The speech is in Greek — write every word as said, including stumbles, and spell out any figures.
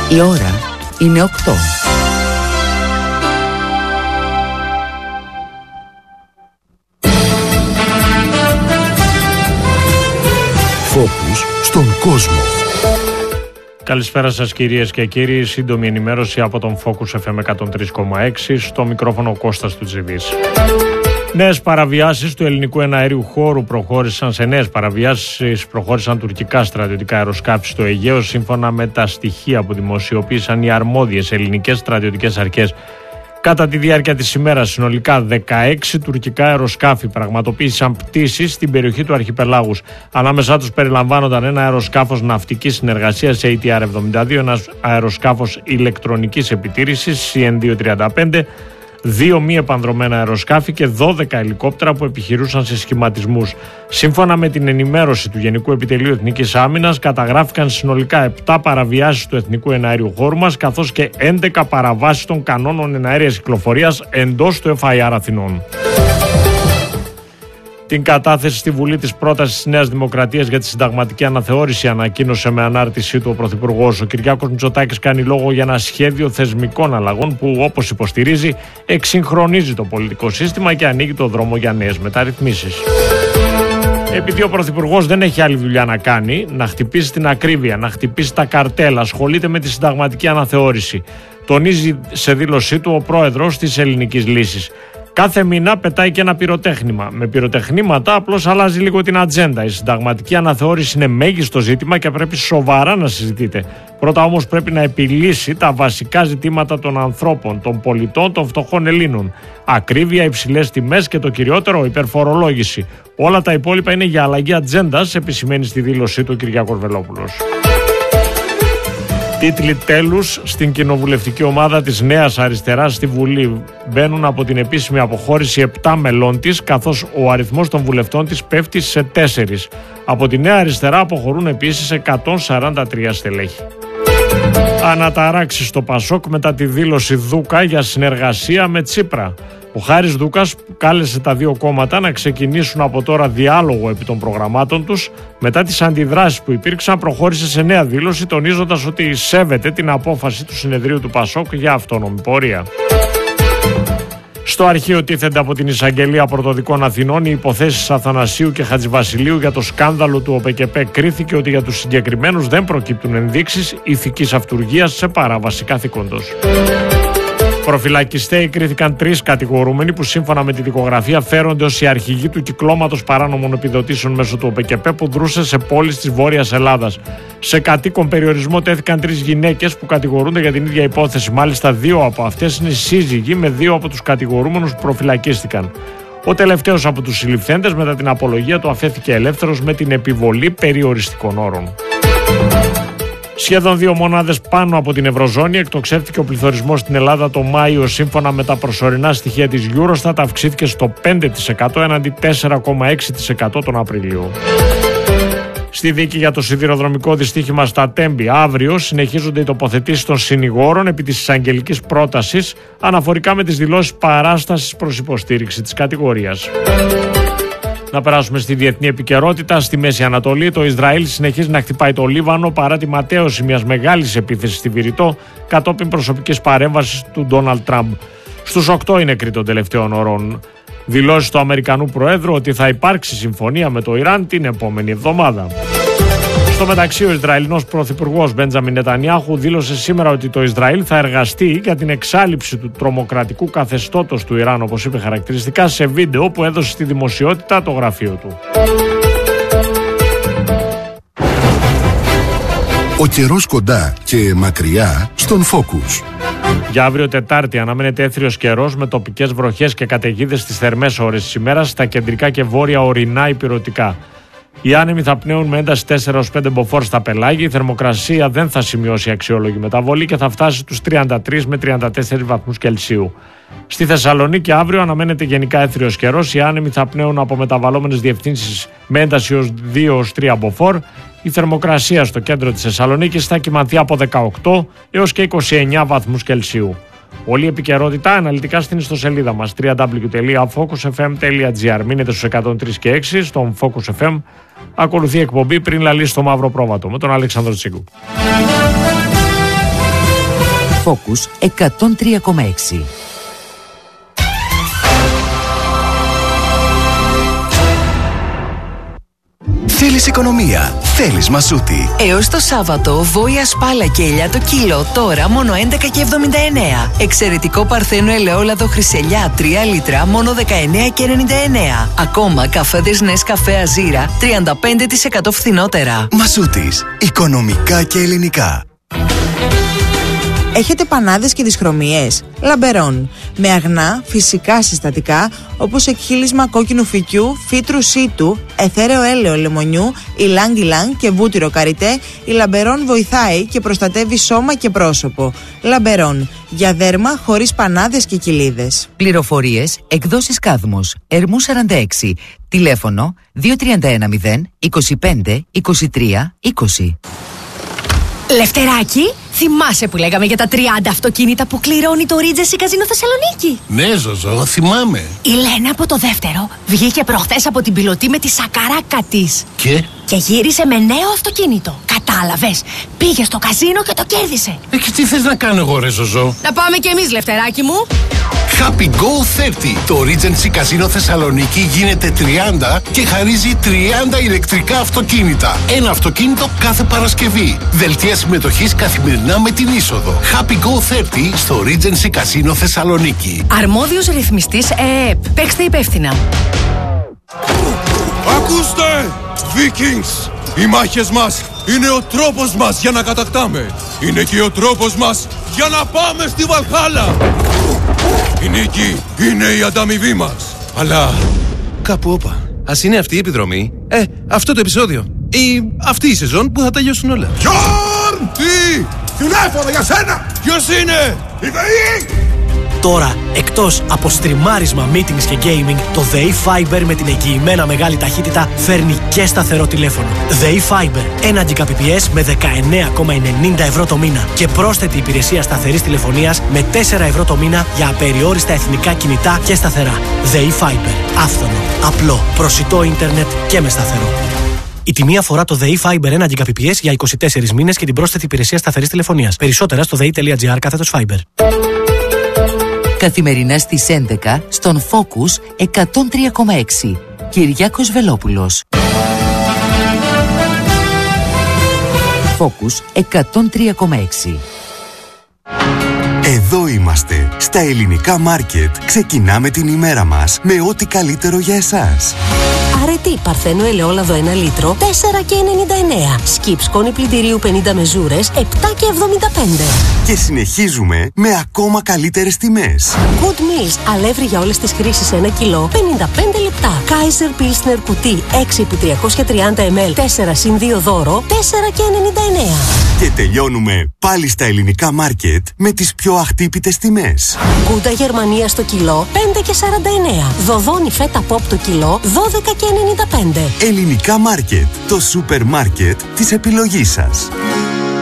Η ώρα είναι οκτώ. Φόκους στον κόσμο. Καλησπέρα σας κυρίες και κύριοι, σύντομη ενημέρωση από τον Focus εφ εμ εκατόν τρία κόμμα έξι, στο μικρόφωνο Κώστας Τουτζηβής. Νέες παραβιάσεις του ελληνικού εναέριου χώρου προχώρησαν, σε νέες παραβιάσεις προχώρησαν τουρκικά στρατιωτικά αεροσκάφη στο Αιγαίο, σύμφωνα με τα στοιχεία που δημοσιοποίησαν οι αρμόδιες ελληνικές στρατιωτικές αρχές. Κατά τη διάρκεια της ημέρας, συνολικά δεκαέξι τουρκικά αεροσκάφη πραγματοποίησαν πτήσεις στην περιοχή του Αρχιπελάγους. Ανάμεσά τους περιλαμβάνονταν ένα αεροσκάφος ναυτικής συνεργασίας έι τι αρ εβδομήντα δύο, ένα αεροσκάφος ηλεκτρονικής επιτήρησης σι εν διακόσια τριάντα πέντε, δύο μη επανδρομένα αεροσκάφη και δώδεκα ελικόπτερα που επιχειρούσαν σε σχηματισμούς. Σύμφωνα με την ενημέρωση του Γενικού Επιτελείου Εθνικής Άμυνας, καταγράφηκαν συνολικά επτά παραβιάσεις του εθνικού εναέριου χώρου μας, καθώς και έντεκα παραβάσεις των κανόνων εναέριας κυκλοφορίας εντός του εφ άι αρ Αθηνών. Την κατάθεση στη Βουλή της πρότασης της Νέας Δημοκρατίας για τη συνταγματική αναθεώρηση ανακοίνωσε με ανάρτησή του ο Πρωθυπουργός. Ο Κυριάκος Μητσοτάκης κάνει λόγο για ένα σχέδιο θεσμικών αλλαγών που, όπως υποστηρίζει, εξυγχρονίζει το πολιτικό σύστημα και ανοίγει το δρόμο για νέες μεταρρυθμίσεις. Επειδή ο Πρωθυπουργός δεν έχει άλλη δουλειά να κάνει, να χτυπήσει την ακρίβεια, να χτυπήσει τα καρτέλ, ασχολείται με τη συνταγματική αναθεώρηση, τονίζει σε δήλωσή του ο πρόεδρος της Ελληνικής Λύσης. Κάθε μήνα πετάει και ένα πυροτέχνημα. Με πυροτεχνήματα απλώς αλλάζει λίγο την ατζέντα. Η συνταγματική αναθεώρηση είναι μέγιστο ζήτημα και πρέπει σοβαρά να συζητείτε. Πρώτα όμως πρέπει να επιλύσει τα βασικά ζητήματα των ανθρώπων, των πολιτών, των φτωχών Ελλήνων. Ακρίβεια, υψηλές τιμές και το κυριότερο, υπερφορολόγηση. Όλα τα υπόλοιπα είναι για αλλαγή ατζέντας, επισημαίνει στη δήλωσή του ο Κυριάκος Βελόπουλος. Τίτλοι τέλους στην κοινοβουλευτική ομάδα της Νέας Αριστεράς στη Βουλή. Μπαίνουν από την επίσημη αποχώρηση επτά μελών της, καθώς ο αριθμός των βουλευτών της πέφτει σε τέσσερις. Από τη Νέα Αριστερά αποχωρούν επίσης εκατόν σαράντα τρία στελέχη. Αναταράξει στο Πασόκ μετά τη δήλωση Δούκα για συνεργασία με Τσίπρα. Ο Χάρης Δούκας κάλεσε τα δύο κόμματα να ξεκινήσουν από τώρα διάλογο επί των προγραμμάτων τους. Μετά τις αντιδράσεις που υπήρξαν, προχώρησε σε νέα δήλωση, τονίζοντας ότι σέβεται την απόφαση του συνεδρίου του Πασόκ για αυτόνομη πορεία. Στο αρχείο τίθενται από την Εισαγγελία Πρωτοδικών Αθηνών οι υποθέσεις Αθανασίου και Χατζηβασιλείου για το σκάνδαλο του ΟΠΕΚΕΠΕ. Κρίθηκε ότι για τους συγκεκριμένους δεν προκύπτουν ενδείξεις ηθικής αυτουργίας σε παράβαση καθήκοντος. Προφυλακιστέοι κρίθηκαν τρεις κατηγορούμενοι που, σύμφωνα με τη δικογραφία, φέρονται ως οι αρχηγοί του κυκλώματος παράνομων επιδοτήσεων μέσω του ΟΠΕΚΕΠΕ που δρούσε σε πόλεις της Βόρειας Ελλάδας. Σε κατοίκον περιορισμό τέθηκαν τρεις γυναίκες που κατηγορούνται για την ίδια υπόθεση. Μάλιστα, δύο από αυτές είναι σύζυγοι με δύο από τους κατηγορούμενους που προφυλακίστηκαν. Ο τελευταίος από τους συλληφθέντες, μετά την απολογία του, αφέθηκε ελεύθερος με την επιβολή περιοριστικών όρων. Σχεδόν δύο μονάδες πάνω από την Ευρωζώνη εκτοξεύτηκε ο πληθωρισμός στην Ελλάδα το Μάιο. Σύμφωνα με τα προσωρινά στοιχεία της Eurostat, αυξήθηκε στο πέντε τοις εκατό έναντι τέσσερα κόμμα έξι τοις εκατό τον Απρίλιο. Στη δίκη για το σιδηροδρομικό δυστύχημα στα Τέμπη, αύριο συνεχίζονται οι τοποθετήσεις των συνηγόρων επί της εισαγγελικής πρότασης αναφορικά με τις δηλώσεις παράστασης προς υποστήριξη της κατηγορίας. Να περάσουμε στη διεθνή επικαιρότητα. Στη Μέση Ανατολή, το Ισραήλ συνεχίζει να χτυπάει το Λίβανο παρά τη ματαίωση μιας μεγάλης επίθεσης στη Βηρητό κατόπιν προσωπικής παρέμβασης του Ντόναλντ Τραμπ. Στους οκτώ είναι νεκροί των τελευταίων ωρών. Δηλώσεις του Αμερικανού Προέδρου ότι θα υπάρξει συμφωνία με το Ιράν την επόμενη εβδομάδα. Στο μεταξύ, ο Ισραηλινός Πρωθυπουργός Μπέντζαμιν Νετανιάχου δήλωσε σήμερα ότι το Ισραήλ θα εργαστεί για την εξάλειψη του τρομοκρατικού καθεστώτος του Ιράν, όπως είπε χαρακτηριστικά σε βίντεο που έδωσε στη δημοσιότητα το γραφείο του. Ο καιρός κοντά και μακριά στον Focus. Για αύριο Τετάρτη αναμένεται έθριος καιρός με τοπικές βροχές και καταιγίδες στις θερμές ώρες της ημέρας στα κεντρικά και βόρεια ορεινά υπηρωτικά. Οι άνεμοι θα πνέουν με ένταση τέσσερα έως πέντε μποφόρ στα πελάγια. Η θερμοκρασία δεν θα σημειώσει αξιόλογη μεταβολή και θα φτάσει στους τριάντα τρεις με τριάντα τέσσερις βαθμούς Κελσίου. Στη Θεσσαλονίκη αύριο αναμένεται γενικά έθριος καιρός. Οι άνεμοι θα πνέουν από μεταβαλλόμενες διευθύνσεις με ένταση ως δύο έως τρία μποφόρ. Η θερμοκρασία στο κέντρο της Θεσσαλονίκης θα κυμανθεί από δεκαοκτώ έως και είκοσι εννέα βαθμούς Κελσίου. Όλη η επικαιρότητα αναλυτικά στην ιστοσελίδα μας double-u double-u double-u τελεία focus f m τελεία g r. Μείνετε στους εκατόν τρία και έξι στον Focus εφ εμ. Ακολουθεί εκπομπή πριν λαλεί στο μαύρο πρόβατο με τον Αλέξανδρο Τσίγκου. Focus εκατόν τρία κόμμα έξι. Θέλεις οικονομία, θέλεις Μασούτη. Έως το Σάββατο, βόηα σπάλα και ελιά το κιλό, τώρα μόνο έντεκα και εβδομήντα εννέα. Εξαιρετικό παρθένο ελαιόλαδο χρυσελιά τρία λίτρα, μόνο δεκαεννέα και ενενήντα εννέα. Ακόμα καφέδες Νεσκαφέ Αζίρα, τριάντα πέντε τοις εκατό φθηνότερα. Μασούτης, οικονομικά και ελληνικά. Έχετε πανάδες και δυσχρωμίες? Λαμπερόν. Με αγνά, φυσικά συστατικά, όπως εκχύλισμα κόκκινου φυκιού, φύτρου σίτου, εθέρεο έλαιο λεμονιού, ηλάνγκ-ηλάνγκ και βούτυρο καριτέ, η Λαμπερόν βοηθάει και προστατεύει σώμα και πρόσωπο. Λαμπερόν. Για δέρμα χωρίς πανάδες και κοιλίδες. Πληροφορίες, εκδόσεις Κάδμος, Ερμού σαράντα έξι. Τηλέφωνο δύο τρία ένα μηδέν είκοσι πέντε είκοσι τρία είκοσι. Λευτεράκι, θυμάσαι που λέγαμε για τα τριάντα αυτοκίνητα που κληρώνει το Regency Casino Θεσσαλονίκη? Ναι, Ζωζό, θυμάμαι. Η Λένα από το δεύτερο βγήκε προχθές από την πιλωτή με τη σακαράκα της. Και? Και γύρισε με νέο αυτοκίνητο. Κατάλαβες, πήγε στο καζίνο και το κέρδισε. Ε, και τι θες να κάνω εγώ, ρε Ζωζό? Να πάμε κι εμείς, Λευτεράκι μου. Happy Go τριάντα. Το Regency Casino Θεσσαλονίκη γίνεται τριάντα και χαρίζει τριάντα ηλεκτρικά αυτοκίνητα. Ένα αυτοκίνητο κάθε Παρασκευή. Δελτία συμμετοχής καθημερινά με την είσοδο. Happy Go τριάντα στο Regency Casino Θεσσαλονίκη. Αρμόδιος ρυθμιστής ΕΕΠ. Παίξτε υπεύθυνα. Ακούστε! Vikings! Οι μάχες μας είναι ο τρόπος μας για να κατακτάμε. Είναι και ο τρόπος μας για να πάμε στη Βαλχάλα. Η νίκη είναι η ανταμοιβή μας. Αλλά κάπου όπα. Ας είναι αυτή η επιδρομή. Ε, αυτό το επεισόδιο. Ή αυτή η σεζόν που θα τελειώσουν όλα. Γιόρν! Τι! Τηλέφωνο για σένα! Ποιος είναι? Η ΔΕΗ! Τώρα, εκτός από στριμάρισμα, meetings και gaming, το ΔΕΗ Fiber με την εγγυημένα μεγάλη ταχύτητα φέρνει και σταθερό τηλέφωνο. ΔΕΗ Fiber, ένα Gbps με δεκαεννέα κόμμα ενενήντα ευρώ το μήνα και πρόσθετη υπηρεσία σταθερής τηλεφωνίας με τέσσερα ευρώ το μήνα για απεριόριστα εθνικά κινητά και σταθερά. ΔΕΗ Fiber, άφθονο, απλό, προσιτό ίντερνετ και με σταθερό. Η τιμή αφορά το ΔΕΗ Fiber ένα Gbps για είκοσι τέσσερις μήνες και την πρόσθετη υπηρεσία σταθερής τηλεφωνίας. Περισσότερα στο δei.gr κάθετος Fiber. Καθημερινά στις έντεκα στον Focus εκατόν τρία κόμμα έξι. Κυριάκος Βελόπουλος. Focus εκατόν τρία κόμμα έξι. Εδώ είμαστε, στα ελληνικά μάρκετ. Ξεκινάμε την ημέρα μας με ό,τι καλύτερο για εσάς. Αρετή παρθένο ελαιόλαδο ένα λίτρο, τέσσερα και ενενήντα εννέα. Σκιπ σκόνη πλυντηρίου πενήντα μεζούρες, επτά και εβδομήντα πέντε. Και συνεχίζουμε με ακόμα καλύτερες τιμές. Good Meals, αλεύρι για όλες τις χρήσεις ένα κιλό, πενήντα πέντε λεπτά. Kaiser Pilsner κουτί έξι επί τριακόσια τριάντα μιλιλίτρα, τέσσερα συν δύο δώρο, τέσσερα και ενενήντα εννέα. Και τελειώνουμε πάλι στα ελληνικά μάρκετ με τις πιο αχτύπητες τιμές. Γκούντα Γερμανία στο κιλό, πέντε και σαράντα εννέα. Δοδόνι φέτα ποπ το κιλό, δώδεκα και ενενήντα πέντε. Ελληνικά μάρκετ, το σούπερ μάρκετ της επιλογής σας.